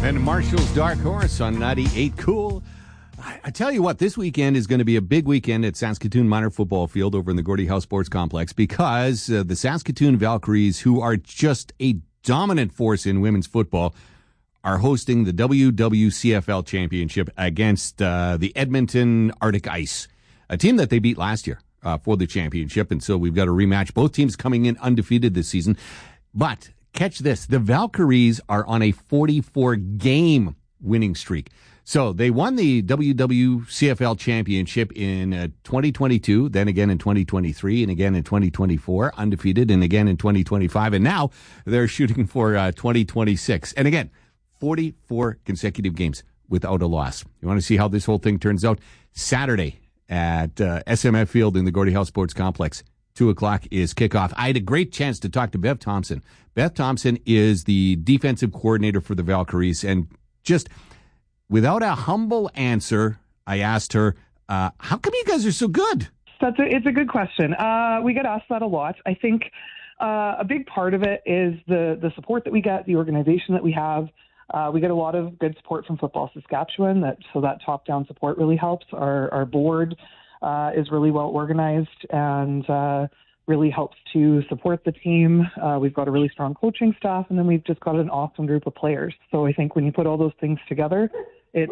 And Marshall's Dark Horse on 98 Cool. I tell you what, this weekend is going to be a big weekend at Saskatoon Minor Football Field over in the Gordie Howe Sports Complex because the Saskatoon Valkyries, who are just a dominant force in women's football, are hosting the WWCFL Championship against the Edmonton Arctic Ice, a team that they beat last year for the championship. And so we've got a rematch. Both teams coming in undefeated this season. But catch this, the Valkyries are on a 44-game winning streak. So they won the WWCFL Championship in 2022, then again in 2023, and again in 2024, undefeated, and again in 2025. And now they're shooting for 2026. And again, 44 consecutive games without a loss. You want to see how this whole thing turns out? Saturday at SMF Field in the Gordie Howe Sports Complex. 2 o'clock is kickoff. I had a great chance to talk to Bev Thompson. Bev Thompson is the defensive coordinator for the Valkyries, and just without a humble answer, I asked her, how come you guys are so good? It's a good question. We get asked that a lot. I think a big part of it is the support that we get, the organization that we have. We get a lot of good support from Football Saskatchewan, so that top-down support really helps. Our board is really well organized and really helps to support the team. We've got a really strong coaching staff, and then we've just got an awesome group of players. So I think when you put all those things together, it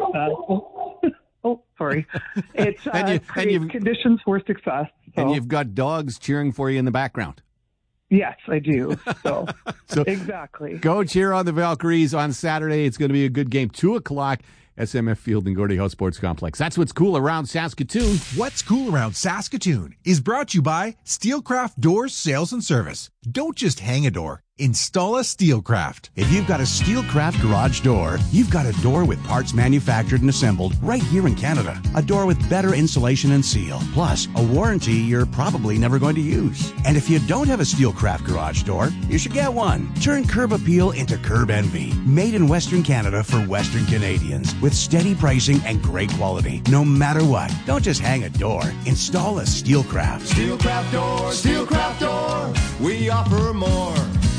creates conditions for success. So. And you've got dogs cheering for you in the background. Yes, I do. So exactly. Go cheer on the Valkyries on Saturday. It's going to be a good game. 2 o'clock. SMF Field in Gordie Howe Sports Complex. That's what's cool around Saskatoon. What's cool around Saskatoon is brought to you by Steelcraft Doors Sales and Service. Don't just hang a door. Install a Steelcraft. If you've got a Steelcraft garage door, you've got a door with parts manufactured and assembled right here in Canada. A door with better insulation and seal, plus a warranty you're probably never going to use. And if you don't have a Steelcraft garage door, you should get one. Turn curb appeal into curb envy. Made in Western Canada for Western Canadians with steady pricing and great quality. No matter what, don't just hang a door. Install a Steelcraft. Steelcraft Door, Steelcraft Door. We offer more.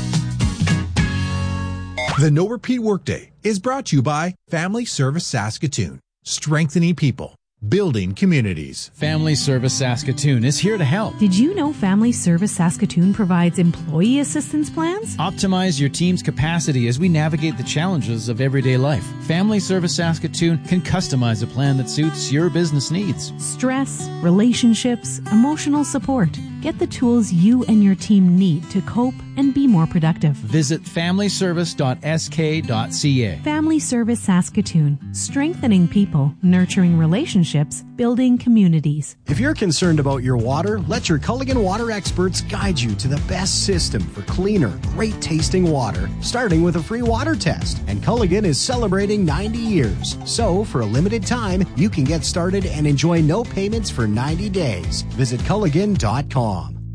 The No Repeat Workday is brought to you by Family Service Saskatoon, strengthening people, building communities. Family Service Saskatoon is here to help. Did you know Family Service Saskatoon provides employee assistance plans? Optimize your team's capacity as we navigate the challenges of everyday life. Family Service Saskatoon can customize a plan that suits your business needs. Stress, relationships, emotional support. Get the tools you and your team need to cope and be more productive. Visit familyservice.sk.ca. Family Service Saskatoon. Strengthening people, nurturing relationships, building communities. If you're concerned about your water, let your Culligan water experts guide you to the best system for cleaner, great-tasting water, starting with a free water test. And Culligan is celebrating 90 years. So, for a limited time, you can get started and enjoy no payments for 90 days. Visit Culligan.com.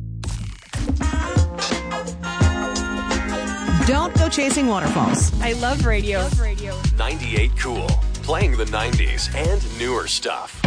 Don't go chasing waterfalls. I love radio. 98 Cool. Playing the 90s and newer stuff.